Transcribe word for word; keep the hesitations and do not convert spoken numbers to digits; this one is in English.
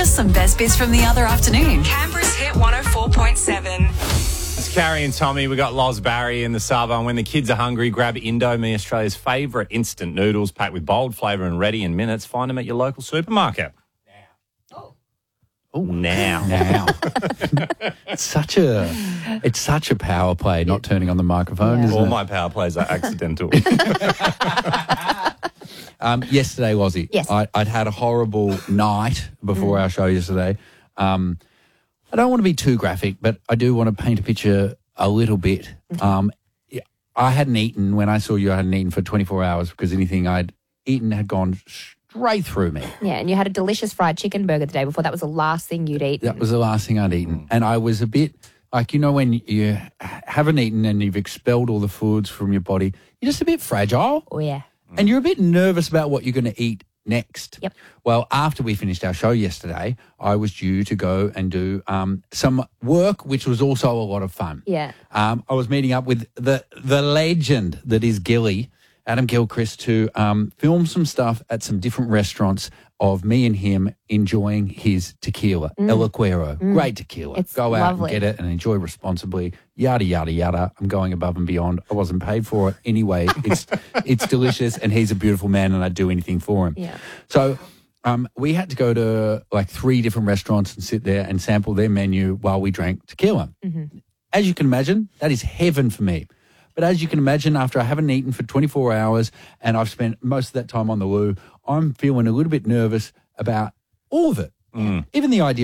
just some best bits from the other afternoon. Canberra's Hit one oh four point seven. It's Carrie and Tommy. We got Loz Barry in the sub. And when the kids are hungry, grab Indomie, Australia's favourite instant noodles, packed with bold flavour and ready in minutes. Find them at your local supermarket. Now. Oh, now. Now. It's such a it's such a power play, not turning on the microphone, Yeah. isn't All it? my power plays are accidental. Um, yesterday, Wazzy, Yes. I, I'd had a horrible night before our show yesterday. Um, I don't want to be too graphic, but I do want to paint a picture a little bit. Um, yeah, I hadn't eaten when I saw you. I hadn't eaten for twenty-four hours because anything I'd eaten had gone straight through me. Yeah, and you had a delicious fried chicken burger the day before. That was the last thing you'd eat. That was the last thing I'd eaten. And I was a bit like, you know, when you haven't eaten and you've expelled all the foods from your body, you're just a bit fragile. Oh, yeah. And you're a bit nervous about what you're going to eat next. Yep. Well, after we finished our show yesterday, I was due to go and do um, some work, which was also a lot of fun. Yeah. Um, I was meeting up with the the legend that is Gilly, Adam Gilchrist, to um, film some stuff at some different restaurants of me and him enjoying his tequila, El Acuero. Great tequila. It's Go out lovely. and get it and enjoy responsibly. Yada, yada, yada. I'm going above and beyond. I wasn't paid for it anyway. It's it's delicious, and he's a beautiful man, and I'd do anything for him. Yeah. So um, we had to go to like three different restaurants and sit there and sample their menu while we drank tequila. As you can imagine, that is heaven for me. But as you can imagine, after I haven't eaten for twenty-four hours and I've spent most of that time on the loo, I'm feeling a little bit nervous about all of it. Even the idea